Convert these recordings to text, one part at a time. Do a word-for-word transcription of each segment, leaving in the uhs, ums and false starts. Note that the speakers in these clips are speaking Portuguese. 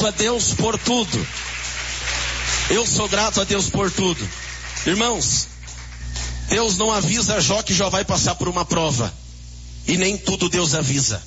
grato a Deus por tudo. Eu sou grato a Deus por tudo. Irmãos, Deus não avisa Jó que Jó vai passar por uma prova. E nem tudo Deus avisa.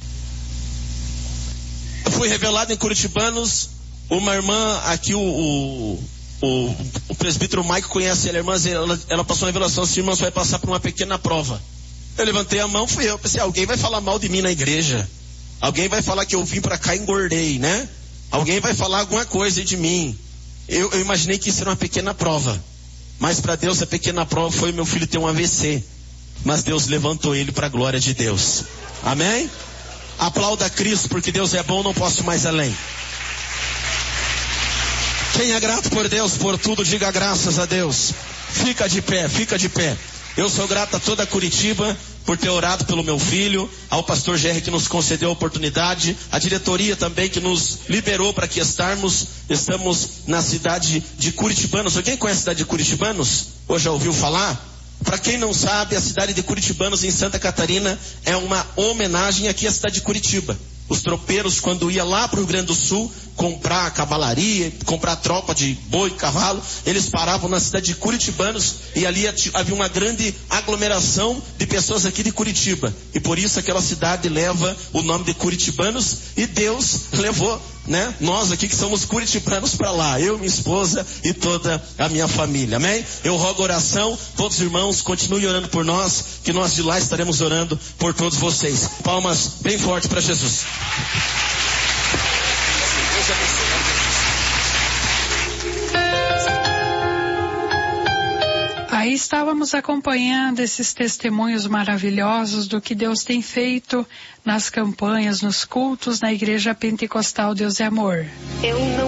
Eu fui revelado em Curitibanos, uma irmã aqui, o, o, o, o presbítero Mike conhece ela, irmã, ela, ela passou uma revelação, assim, irmãos, vai passar por uma pequena prova. Eu levantei a mão, fui eu, pensei, alguém vai falar mal de mim na igreja. Alguém vai falar que eu vim para cá e engordei, né? Alguém vai falar alguma coisa de mim. Eu, eu imaginei que isso era uma pequena prova. Mas para Deus a pequena prova foi meu filho ter um A V C. Mas Deus levantou ele para a glória de Deus. Amém? Aplauda Cristo, porque Deus é bom, não posso mais além. Quem é grato por Deus, por tudo, diga graças a Deus. Fica de pé, fica de pé. Eu sou grato a toda Curitiba por ter orado pelo meu filho, ao pastor Gerry que nos concedeu a oportunidade, a diretoria também que nos liberou para que estarmos, estamos na cidade de Curitibanos. Alguém conhece a cidade de Curitibanos? Ou já ouviu falar? Para quem não sabe, a cidade de Curitibanos em Santa Catarina é uma homenagem aqui à cidade de Curitiba. Os tropeiros, quando ia lá para o Rio Grande do Sul comprar cavalaria, comprar tropa de boi e cavalo, eles paravam na cidade de Curitibanos e ali havia uma grande aglomeração de pessoas aqui de Curitiba. E por isso aquela cidade leva o nome de Curitibanos e Deus levou, né, nós aqui que somos curitibanos para lá, eu, minha esposa e toda a minha família, amém? Eu rogo oração, todos os irmãos continuem orando por nós, que nós de lá estaremos orando por todos vocês. Palmas bem forte para Jesus. Aí estávamos acompanhando esses testemunhos maravilhosos do que Deus tem feito nas campanhas, nos cultos, na Igreja Pentecostal Deus é Amor. Eu não